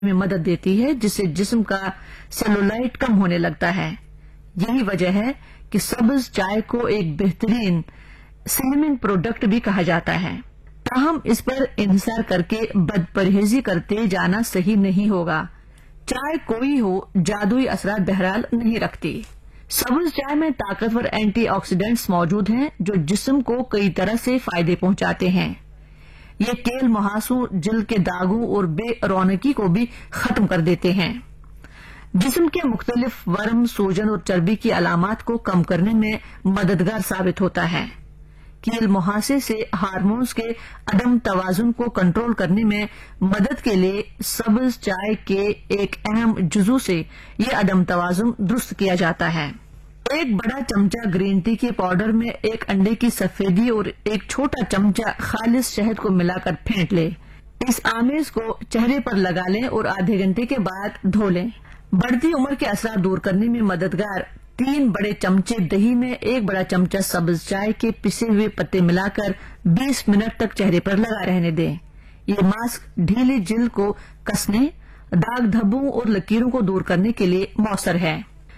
में मदद देती है, जिससे जिस्म का सेलुलाइट कम होने लगता है। यही वजह है कि सब्ज चाय को एक बेहतरीन स्लिमिंग प्रोडक्ट भी कहा जाता है। ताहम इस पर इंहिसार करके बदपरहेजी करते जाना सही नहीं होगा। चाय कोई हो, जादुई असरात बहरहाल नहीं रखती। सब्ज चाय में ताकतवर एंटीऑक्सीडेंट्स मौजूद हैं जो जिस्म को कई तरह से फायदे पहुंचाते हैं। ये केल, मुहासों, जिल्द के दागों और बेरौनकी को भी खत्म कर देते हैं। जिस्म के मुख्तलिफ वर्म, सूजन और चर्बी की अलामात को कम करने में मददगार साबित होता है। कील मुहासे से हार्मोन्स के अदम तवाजुन को कंट्रोल करने में मदद के लिए सब्ज चाय के एक अहम जुजू से ये अदम तवाजुन दुरुस्त किया जाता है। एक बड़ा चमचा ग्रीन टी के पाउडर में एक अंडे की सफेदी और एक छोटा चमचा खालिस शहद को मिलाकर फेंट ले। इस आमेज को चेहरे पर लगा लें और आधे घंटे के बाद धो लें। बढ़ती उम्र के असर दूर करने में मददगार 3 बड़े चमचे दही में 1 बड़ा चमचा सब्ज चाय के पिसे हुए पत्ते मिलाकर 20 मिनट तक चेहरे पर लगा रहने दें। ये मास्क ढीली जिल्द को कसने, दाग धब्बों और लकीरों को दूर करने के लिए मौसर है।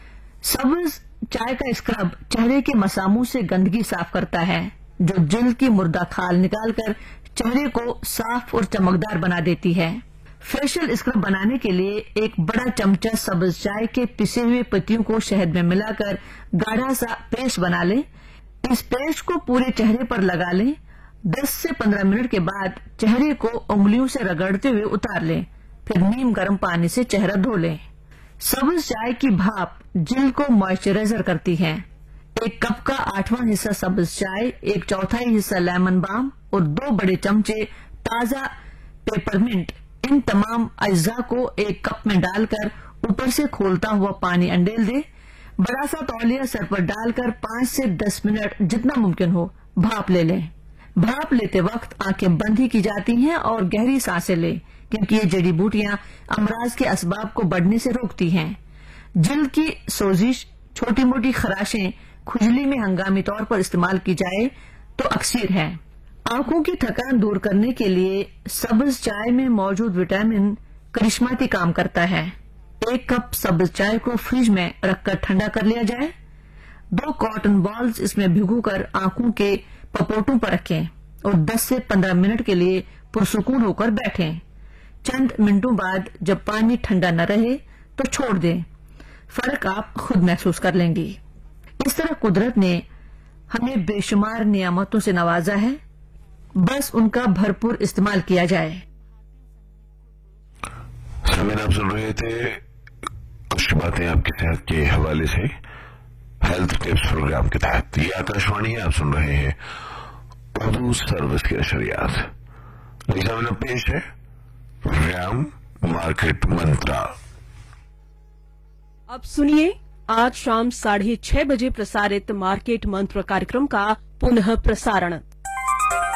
सब्ज चाय का स्क्रब चेहरे के मसामों से गंदगी साफ करता है, जो जिल्द की मुर्दा खाल निकालकर चेहरे को साफ और चमकदार बना देती है। फेशियल स्क्रब बनाने के लिए एक बड़ा चमचा सब्ज चाय के पिसे हुए पत्तियों को शहद में मिलाकर गाढ़ा सा पेस्ट बना लें। इस पेस्ट को पूरे चेहरे पर लगा लें। 10 से 15 मिनट के बाद चेहरे को उंगलियों से रगड़ते हुए उतार लें, फिर नीम गर्म पानी से चेहरा धो लें। सब्ज चाय की भाप जिल्द को मॉइस्चराइजर करती है। 1 कप का 8वां हिस्सा सब्ज चाय, 1/4 हिस्सा लेमन बाम और 2 बड़े चमचे ताजा पेपरमिंट, इन तमाम अज्जा को 1 कप में डालकर ऊपर से खोलता हुआ पानी अंडेल दे। बड़ा सा तौलिया सर पर डालकर 5 से 10 मिनट जितना मुमकिन हो भाप ले लें। भाप लेते वक्त आंखें बंद ही की जाती हैं और गहरी सांसें लें, क्योंकि ये जड़ी बूटियां अमराज के असबाब को बढ़ने से रोकती हैं। जिल्द की सोजिश, छोटी मोटी खराशें, खुजली में हंगामी तौर पर इस्तेमाल की जाए तो अक्सर है। आंखों की थकान दूर करने के लिए सब्ज चाय में मौजूद विटामिन करिश्माती काम करता है। 1 कप सब्ज चाय को फ्रिज में रखकर ठंडा कर लिया जाए। 2 कॉटन बॉल्स इसमें भिगोकर आंखों के पपोटों पर रखें और 10 से 15 मिनट के लिए पुरसुकून होकर बैठें। चंद मिनटों बाद जब पानी ठंडा न रहे तो छोड़ दें। फर्क आप खुद महसूस कर लेंगी। इस तरह कुदरत ने हमें बेशुमार नियामतों से नवाजा है, बस उनका भरपूर इस्तेमाल किया जाए। समीन, आप सुन रहे थे कुछ बातें आपकी सेहत के हवाले से हेल्थ टिप्स प्रोग्राम के तहत। ये आकाशवाणी है, आप सुन रहे हैं उर्दू सर्विस के नशरियात। लिखा पेश है प्रोग्राम मार्केट मंत्रा। अब सुनिए आज शाम 6:30 बजे प्रसारित मार्केट मंत्र कार्यक्रम का पुनः प्रसारण।